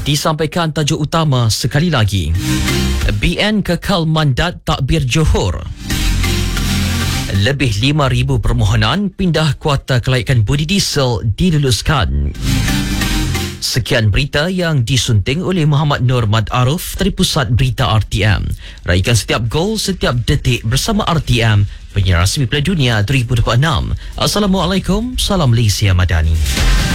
Disampaikan tajuk utama sekali lagi. BN kekal mandat takbir Johor. Lebih 5,000 permohonan pindah kuota kelayakan budi diesel diluluskan. Sekian berita yang disunting oleh Muhammad Nur Mad Aruf dari Pusat Berita RTM. Raikan setiap gol, setiap detik bersama RTM, penyiar rasmi Piala Dunia 2026. Assalamualaikum, salam Malaysia Madani.